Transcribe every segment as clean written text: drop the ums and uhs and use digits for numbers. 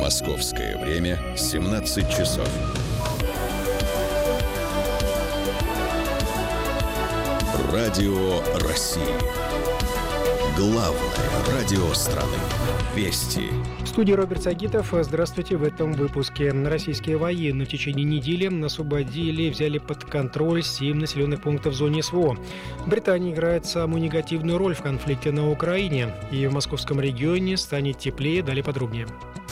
Московское время 17 часов. Радио России. Главное радио страны. Вести. В студии Роберт Сагитов. Здравствуйте. В этом выпуске. Российские военные в течение недели освободили и взяли под контроль 7 населенных пунктов в зоне СВО. Британия играет самую негативную роль в конфликте на Украине. И в московском регионе станет теплее. Далее подробнее.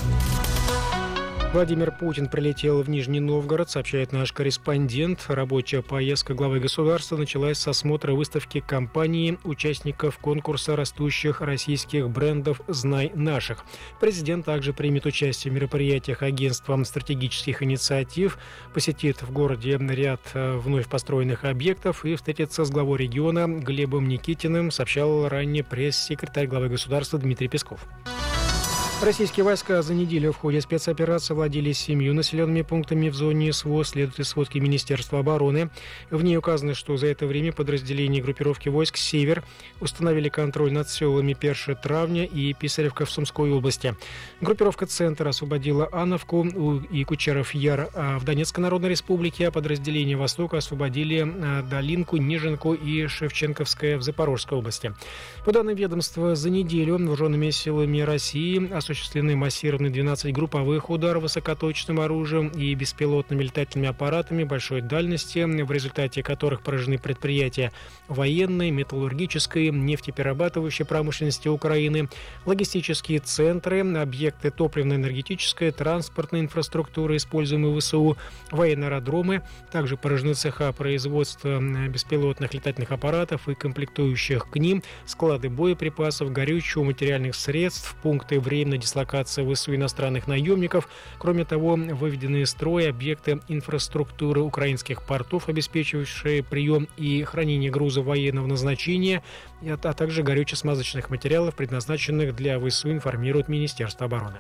Владимир Путин прилетел в Нижний Новгород, сообщает наш корреспондент. Рабочая поездка главы государства началась с осмотра выставки компании участников конкурса растущих российских брендов «Знай наших». Президент также примет участие в мероприятиях агентства стратегических инициатив, посетит в городе ряд вновь построенных объектов и встретится с главой региона Глебом Никитиным, сообщал ранее пресс-секретарь главы государства Дмитрий Песков. Российские войска за неделю в ходе спецоперации владели 7 населенными пунктами в зоне СВО, следует из сводки Министерства обороны. В ней указано, что за это время подразделения группировки войск «Север» установили контроль над селами Перше-Травня и Писаревка в Сумской области. Группировка «Центр» освободила Ановку и Кучеров-Яр в Донецкой Народной Республике, а подразделения «Восток» освободили Долинку, Нижинку и Шевченковское в Запорожской области. По данным ведомства, за неделю вооруженными силами России осуществлены массированные 12 групповых ударов высокоточным оружием и беспилотными летательными аппаратами большой дальности, в результате которых поражены предприятия военной, металлургической, нефтеперерабатывающей промышленности Украины, логистические центры, объекты топливно-энергетической, транспортной инфраструктуры, используемые в ВСУ, военные аэродромы, также поражены цеха производства беспилотных летательных аппаратов и комплектующих к ним, склады боеприпасов, горючего, материальных средств, пункты временной дислокации ВСУ иностранных наемников. Кроме того, выведены из строя объекты инфраструктуры украинских портов, обеспечивающие прием и хранение грузов военного назначения, а также горюче-смазочных материалов, предназначенных для ВСУ, информирует Министерство обороны.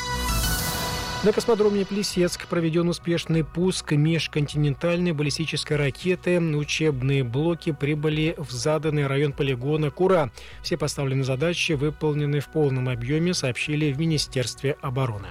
На космодроме Плесецк проведен успешный пуск межконтинентальной баллистической ракеты. Учебные блоки прибыли в заданный район полигона Кура. Все поставленные задачи выполнены в полном объеме, сообщили в Министерстве обороны.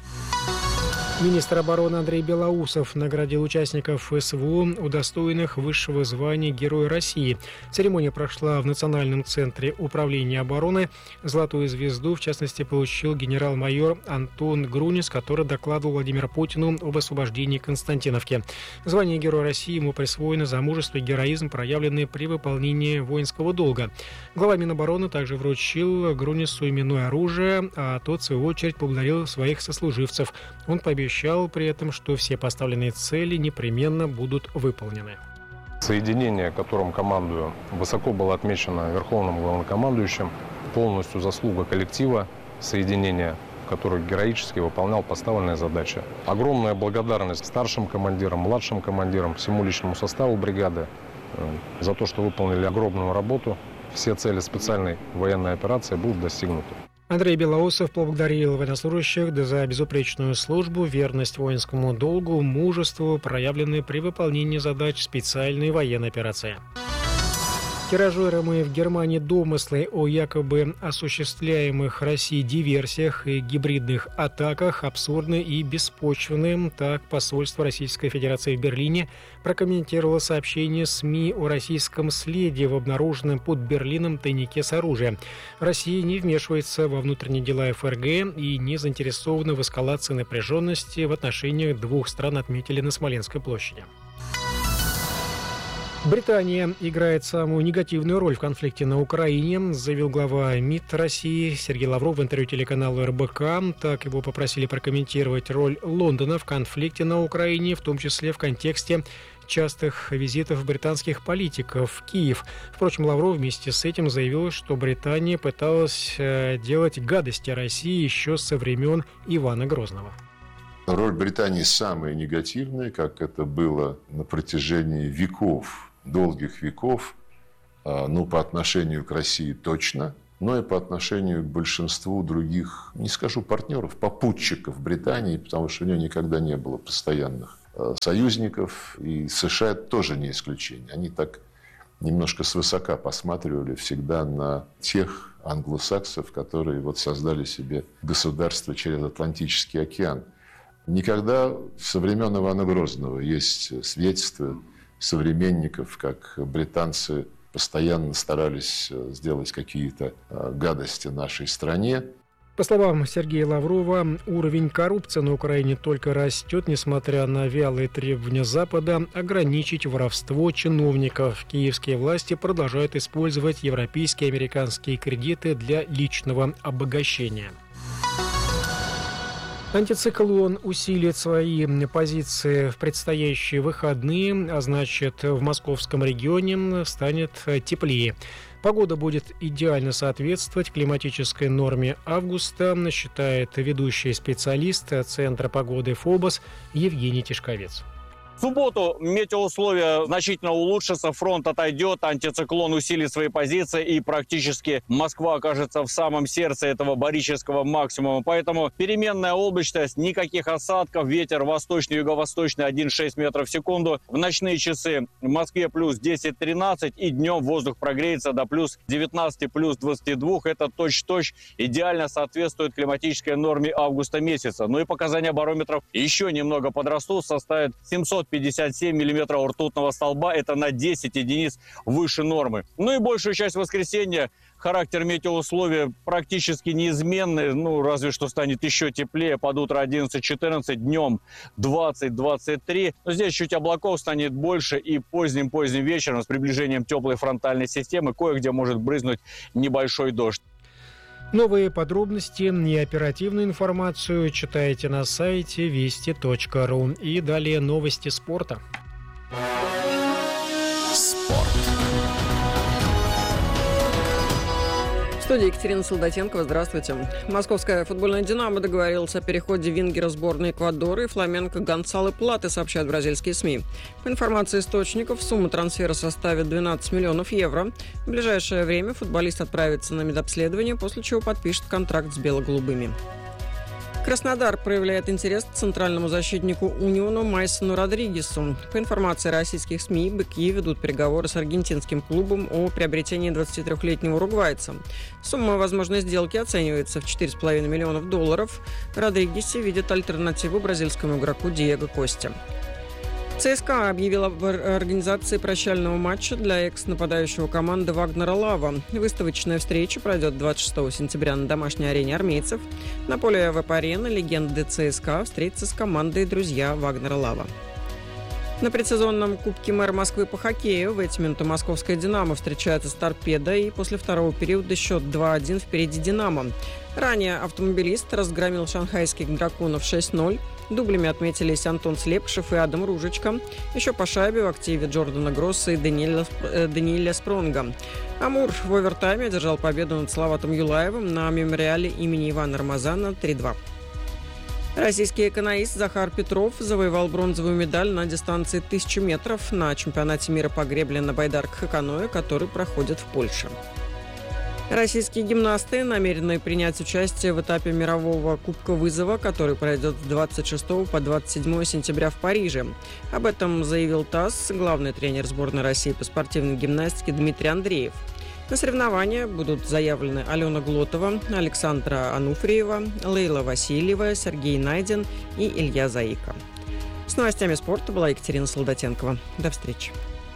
Министр обороны Андрей Белоусов наградил участников СВО, удостоенных высшего звания Героя России. Церемония прошла в Национальном центре управления обороны. Золотую звезду, в частности, получил генерал-майор Антон Грунис, который докладывал Владимиру Путину об освобождении Константиновки. Звание Героя России ему присвоено за мужество и героизм, проявленные при выполнении воинского долга. Глава Минобороны также вручил Грунису именное оружие, а тот, в свою очередь, поблагодарил своих сослуживцев. Он пообещал при этом, что все поставленные цели непременно будут выполнены. Соединение, которым командую, высоко было отмечено Верховным главнокомандующим. Полностью заслуга коллектива соединения, который героически выполнял поставленные задачи. Огромная благодарность старшим командирам, младшим командирам, всему личному составу бригады за то, что выполнили огромную работу. Все цели специальной военной операции будут достигнуты. Андрей Белоусов поблагодарил военнослужащих за безупречную службу, верность воинскому долгу, мужеству, проявленные при выполнении задач специальной военной операции. Тиражируемые в Германии домыслы о якобы осуществляемых Россией диверсиях и гибридных атаках абсурдны и беспочвенны. Так, посольство Российской Федерации в Берлине прокомментировало сообщение СМИ о российском следе в обнаруженном под Берлином тайнике с оружием. Россия не вмешивается во внутренние дела ФРГ и не заинтересована в эскалации напряженности в отношениях двух стран, отметили на Смоленской площади. Британия играет самую негативную роль в конфликте на Украине, заявил глава МИД России Сергей Лавров в интервью телеканалу РБК. Так его попросили прокомментировать роль Лондона в конфликте на Украине, в том числе в контексте частых визитов британских политиков в Киев. Впрочем, Лавров вместе с этим заявил, что Британия пыталась делать гадости России еще со времен Ивана Грозного. Роль Британии самая негативная, как это было на протяжении веков, долгих веков, по отношению к России точно, но и по отношению к большинству других, не скажу партнеров, попутчиков Британии, потому что у нее никогда не было постоянных союзников, и США тоже не исключение. Они так немножко свысока посматривали всегда на тех англосаксов, которые создали себе государство через Атлантический океан. Никогда со времен Ивана Грозного есть свидетельства современников, как британцы постоянно старались сделать какие-то гадости нашей стране. По словам Сергея Лаврова, уровень коррупции на Украине только растет, несмотря на вялые требования Запада ограничить воровство чиновников. Киевские власти продолжают использовать европейские и американские кредиты для личного обогащения. Антициклон усилит свои позиции в предстоящие выходные, а значит, в московском регионе станет теплее. Погода будет идеально соответствовать климатической норме августа, считает ведущий специалист Центра погоды ФОБОС Евгений Тишковец. В субботу метеоусловия значительно улучшатся, фронт отойдет, антициклон усилит свои позиции, и практически Москва окажется в самом сердце этого барического максимума. Поэтому переменная облачность, никаких осадков, ветер восточный, юго-восточный 1,6 метров в секунду. В ночные часы в Москве плюс 10-13, и днем воздух прогреется до плюс 19, плюс 22. Это точь-в-точь идеально соответствует климатической норме августа месяца. Ну и показания барометров еще немного подрастут, составят 757 миллиметров ртутного столба, это на 10 единиц выше нормы. Ну и большую часть воскресенья характер метеоусловия практически неизменный, разве что станет еще теплее, под утро 11-14, днем 20-23. Но здесь чуть облаков станет больше, и поздним вечером с приближением теплой фронтальной системы кое-где может брызнуть небольшой дождь. Новые подробности и оперативную информацию читайте на сайте вести.ру. И далее новости спорта. Спорт. В студии Екатерина Солдатенкова. Здравствуйте. Московская футбольная «Динамо» договорилась о переходе вингера сборной Эквадора и фламенко Гонсало Платы, сообщают бразильские СМИ. По информации источников, сумма трансфера составит 12 миллионов евро. В ближайшее время футболист отправится на медобследование, после чего подпишет контракт с бело-голубыми. Краснодар проявляет интерес к центральному защитнику «Униона» Майсону Родригесу. По информации российских СМИ, быки ведут переговоры с аргентинским клубом о приобретении 23-летнего уругвайца. Сумма возможной сделки оценивается в $4,5 миллиона. Родригесе видит альтернативу бразильскому игроку Диего Косте. ЦСКА объявила об организации прощального матча для экс-нападающего команды Вагнера Лава. Выставочная встреча пройдет 26 сентября на домашней арене армейцев. На поле ВП-арены легенды ЦСКА встретится с командой «Друзья Вагнера Лава». На предсезонном Кубке мэра Москвы по хоккею в эти минуты московская «Динамо» встречается с «Торпедо», и после второго периода счет 2-1 впереди «Динамо». Ранее автомобилист разгромил шанхайских «Драконов» 6-0. Дублями отметились Антон Слепшев и Адам Ружечка. Еще по шайбе в активе Джордана Гросса и Даниэля Спронга. «Амур» в овертайме одержал победу над Салаватом Юлаевым на мемориале имени Ивана Рамазана 3-2. Российский каноист Захар Петров завоевал бронзовую медаль на дистанции 1000 метров на чемпионате мира по гребле на байдарках-каноэ, который проходит в Польше. Российские гимнасты намерены принять участие в этапе мирового Кубка вызова, который пройдет с 26 по 27 сентября в Париже. Об этом заявил ТАСС главный тренер сборной России по спортивной гимнастике Дмитрий Андреев. На соревнования будут заявлены Алена Глотова, Александра Ануфриева, Лейла Васильева, Сергей Найден и Илья Заика. С новостями спорта была Екатерина Солдатенкова. До встречи.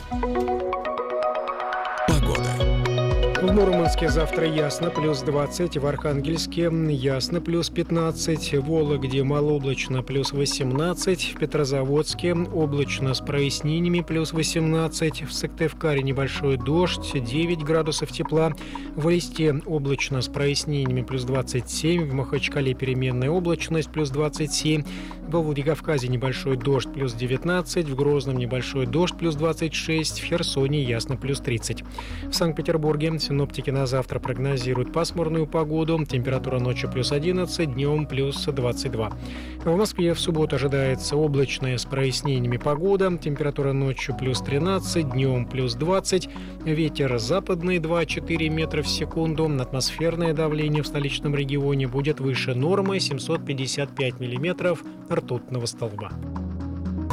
В Мурманске завтра ясно, плюс 20, в Архангельске ясно, плюс 15, в Вологде малооблачно, плюс 18, в Петрозаводске облачно с прояснениями, плюс 18, в Сыктывкаре небольшой дождь, 9 градусов тепла, в Элисте облачно с прояснениями, плюс 27, в Махачкале переменная облачность, плюс 27, во Владикавказе небольшой дождь, плюс 19, в Грозном небольшой дождь, плюс 26, в Херсоне ясно, плюс 30. В Санкт-Петербурге синоптики на завтра прогнозируют пасмурную погоду. Температура ночью плюс 11, днем плюс 22. В Москве в субботу ожидается облачная с прояснениями погода. Температура ночью плюс 13, днем плюс 20. Ветер западный 2-4 метра в секунду. Атмосферное давление в столичном регионе будет выше нормы 755 миллиметров ртутного столба.